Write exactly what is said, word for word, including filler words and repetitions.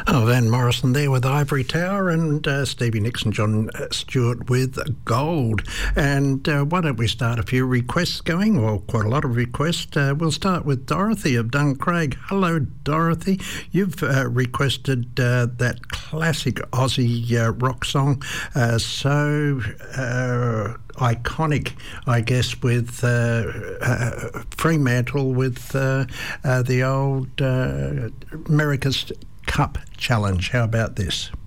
Oh, Van Morrison there with Ivory Tower, and uh, Stevie Nicks and John Stewart with Gold. And uh, why don't we start a few requests going? Well, quite a lot of requests. Uh, we'll start with Dorothy of Duncraig. Hello, Dorothy. You've uh, requested uh, that classic Aussie uh, rock song, uh, so uh, iconic, I guess, with uh, uh, Fremantle, with uh, uh, the old uh, America's Cup Challenge. How about this?